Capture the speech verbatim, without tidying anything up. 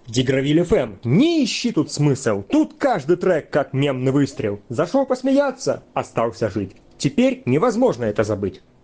Дигравиль эф эм, не ищи тут смысл, тут каждый трек как мемный выстрел. Зашел посмеяться, остался жить. Теперь невозможно это забыть.